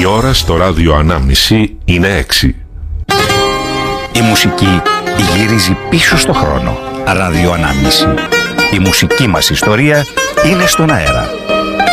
ώρα στο ράδιο Ανάμνηση είναι 6. Η μουσική γυρίζει πίσω στο χρόνο. Ράδιο Ανάμνηση. Η μουσική μας ιστορία είναι στον αέρα.